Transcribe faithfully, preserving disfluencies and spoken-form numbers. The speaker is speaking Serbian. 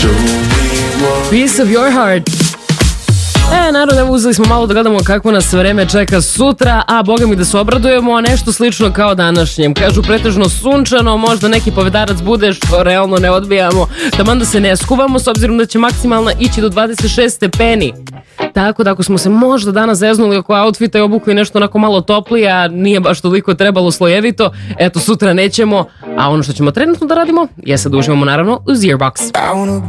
Piece of your heart. E, naravno, evo uzeli smo malo da gledamo kako nas vreme čeka sutra, a boga mi da se obradujemo, a nešto slično kao današnjem. Kažu pretežno sunčano, možda neki povedarac bude, što realno ne odbijamo, taman da se ne skuvamo, s obzirom da će maksimalna ići do dvadeset šest stepeni. Tako da ako smo se možda danas zeznuli oko outfita i obukli nešto onako malo toplije, a nije baš toliko trebalo slojevito, eto sutra nećemo, a ono što ćemo trenutno da radimo je sad uživamo naravno uz Earbox.